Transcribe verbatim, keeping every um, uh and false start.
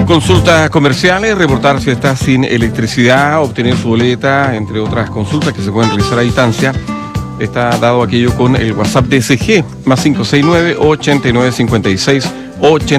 consultas comerciales, reportar si está sin electricidad, obtener su boleta, entre otras consultas que se pueden realizar a distancia. Está dado aquello con el WhatsApp de S G, más cinco seis nueve, ochenta y nueve cincuenta y seis, ochenta.